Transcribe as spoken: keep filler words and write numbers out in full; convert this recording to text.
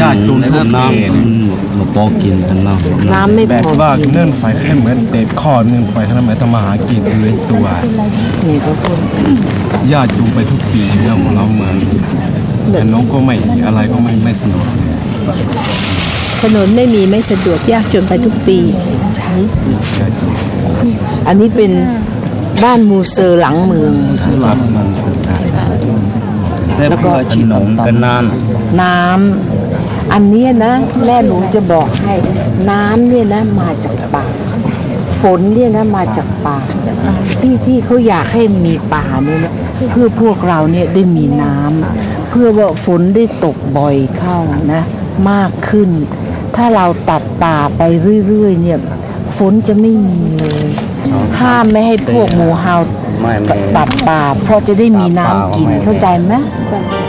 าติจูนทุกน้ำมาปอกินกันน้ำน้ำไม่พอแบบว่าเนื่องไฟแค่เหมือนเต็มข้อเนื่องไฟขนาดไหนต้องมาหากินเลยตัวนี่ก็พูดญาติจูงไปทุกปีเรื่องของเราเหมือนแต่น้องก็ไม่อะไรก็ไม่ไม่สนุกถนนไม่มีไม่สะดวกยากจนไปทุกปีใช่อันนี้เป็นบ้านมูเซอร์หลังเมืองแล้วก็ขนมกันน้ำน้ำอันนี้นะแม่หนูจะบอกให้น้ำเนี่ยนะมาจากป่าฝนเนี่ยนะมาจากป่าที่ที่เขาอยากให้มีป่าเนี่ยนะเพื่อพวกเราเนี่ยได้มีน้ำเพื่อว่าฝนได้ตกบ่อยเข้านะมากขึ้นถ้าเราตัดป่าไปเรื่อยๆเนี่ยฝนจะไม่มีเลยห้ามไม่ให้พวกหมูเห่าตัดป่าเพราะจะได้มีน้ำกินเข้าใจไหม